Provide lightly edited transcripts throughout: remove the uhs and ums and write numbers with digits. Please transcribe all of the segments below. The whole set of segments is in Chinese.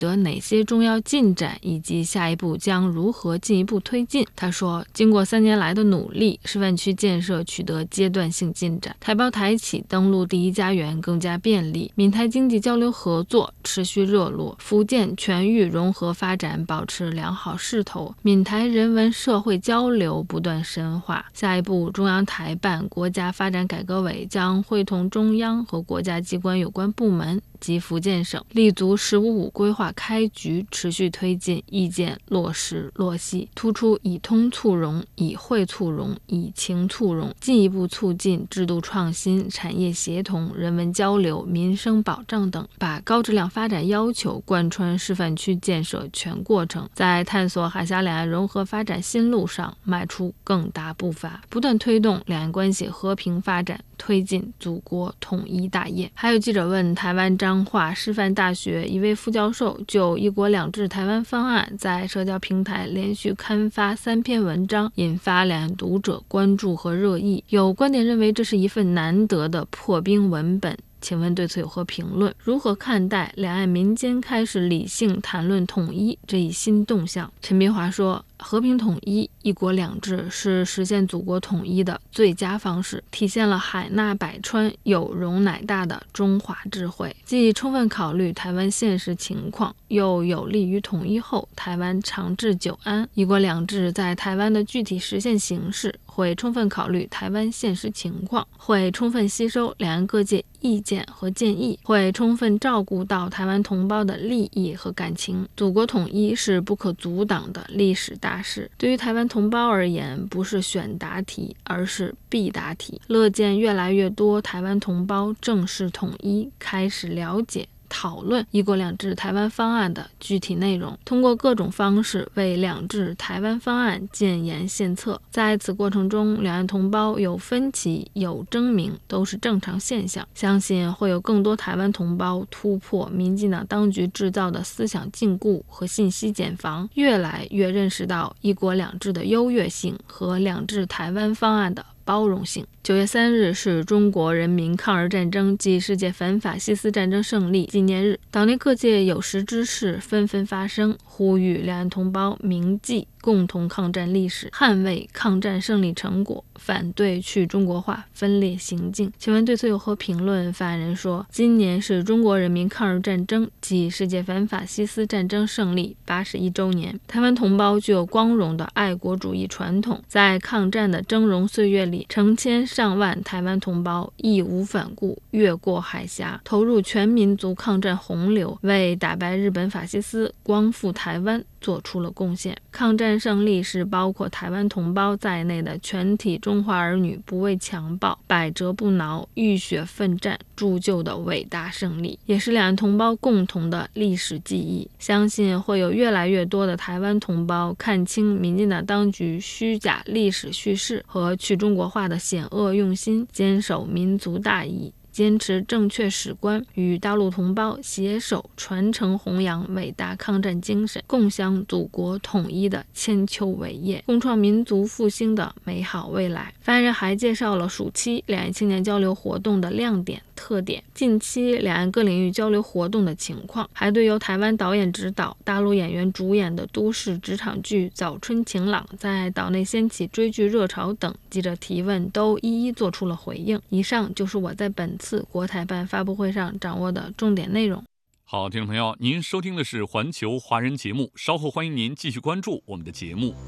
得哪些重要进展，以及下一步将如何进一步推进。他说，经过3年来的努力，示范区建设取得阶段性进展，台胞台企登陆第一家园更加便利，闽台经济交流合作持续热络，福建全域融合发展保持良好势头，闽台人文社会交流不断深化。下一步，中央台办、国家发展改革委将会同中央和国家机关有关部门及福建省，立足“15+5”规划开局，持续推进意见落实落细，突出以通促融、以惠促融、以情促融，进一步促进制度创新、产业协同、人文交流、民生保障等，把高质量发展要求贯穿示范区建设全过程，在探索海峡两岸融合发展新路上迈出更大步伐，不断推动两岸关系和平发展，推进祖国统一大业。还有记者问，台湾彰化师范大学一位副教授就“一国两制”台湾方案在社交平台连续刊发3篇文章，引发两岸读者关注和热议。有观点认为这是一份难得的破冰文本，请问对此有何评论？如何看待两岸民间开始理性谈论统一这一新动向？陈斌华说，和平统一、一国两制是实现祖国统一的最佳方式，体现了海纳百川、有容乃大的中华智慧，既充分考虑台湾现实情况，又有利于统一后台湾长治久安。一国两制在台湾的具体实现形式会充分考虑台湾现实情况，会充分吸收两岸各界意见和建议，会充分照顾到台湾同胞的利益和感情。祖国统一是不可阻挡的历史大事，对于台湾同胞而言，不是选答题，而是必答题。乐见越来越多台湾同胞正视统一，开始了解讨论一国两制台湾方案的具体内容，通过各种方式为两制台湾方案建言献策。在此过程中，两岸同胞有分歧有争鸣都是正常现象，相信会有更多台湾同胞突破民进党当局制造的思想禁锢和信息茧房，越来越认识到一国两制的优越性和两制台湾方案的包容性。9月3日是中国人民抗日战争暨世界反法西斯战争胜利纪念日，岛内各界有识之士纷纷发声，呼吁两岸同胞铭记共同抗战历史，捍卫抗战胜利成果，反对去中国化分裂行径。请问对此有何评论？发言人说，今年是中国人民抗日战争暨世界反法西斯战争胜利81周年，台湾同胞具有光荣的爱国主义传统，在抗战的峥嵘岁月里，成千上万台湾同胞义无反顾越过海峡，投入全民族抗战洪流，为打败日本法西斯、光复台湾做出了贡献。抗战胜利是包括台湾同胞在内的全体中华儿女不畏强暴、百折不挠、浴血奋战铸就的伟大胜利，也是两岸同胞共同的历史记忆。相信会有越来越多的台湾同胞看清民进党当局虚假历史叙事和去中国化的险恶用心，坚守民族大义，坚持正确史观，与大陆同胞携手传承弘扬伟大抗战精神，共襄祖国统一的千秋伟业，共创民族复兴的美好未来。发言人还介绍了暑期两岸青年交流活动的亮点特点，近期两岸各领域交流活动的情况，还对由台湾导演指导、大陆演员主演的都市职场剧《早春晴朗》在岛内掀起追剧热潮等记者提问都一一做出了回应。以上就是我在本次国台办发布会上掌握的重点内容。 好，听众朋友，您收听的是环球华人节目，稍后欢迎您继续关注我们的节目。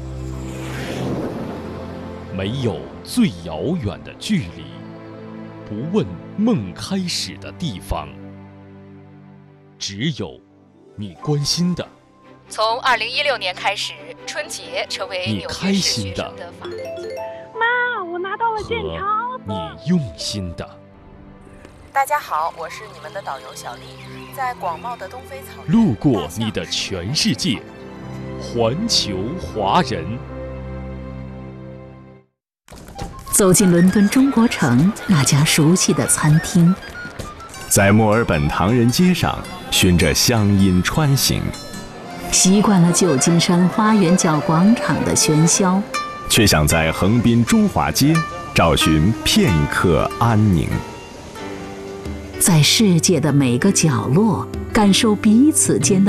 没有最遥远的距离，不问梦开始的地方，只有你关心的。 从2016年开始，春节成为纽约市学生的法定节日。 妈，我拿到了健康。 你用心的。 大家好，我是你们的导游小丽，在广袤的东非草原， 路过你的全世界，环球华人。 走进伦敦中国城那家熟悉的餐厅， 在墨尔本唐人街上循着乡音穿行， 习惯了旧金山花园角广场的喧嚣， 却想在横滨中华街找寻片刻安宁。 在世界的每个角落感受彼此间的